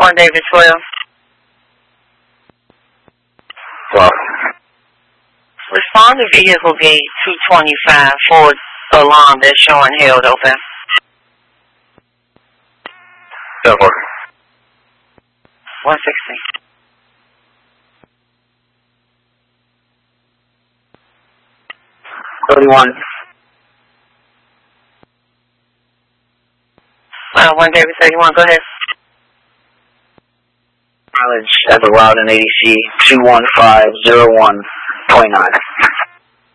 1 David 12. Well, Respond to vehicle gate 225 for alarm that's showing held open. 10-4. 160. $31. 1 David 31, go ahead. Mileage at the route in ADC 21501.9.